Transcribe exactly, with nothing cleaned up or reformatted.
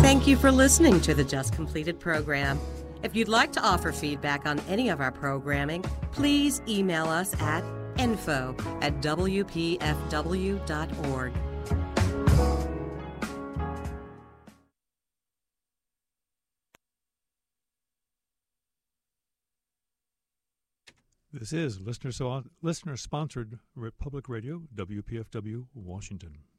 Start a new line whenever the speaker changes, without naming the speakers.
Thank you for listening to the Just Completed program. If you'd like to offer feedback on any of our programming, please email us at info at w p f w dot org.
This is listener so listener sponsored Public Radio, W P F W, Washington.